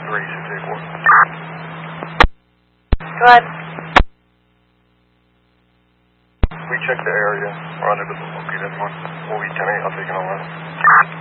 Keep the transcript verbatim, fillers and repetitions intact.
three six eight four. Go ahead. We checked the area. We're unable to locate anyone. We'll be ten eight. I'll take it online.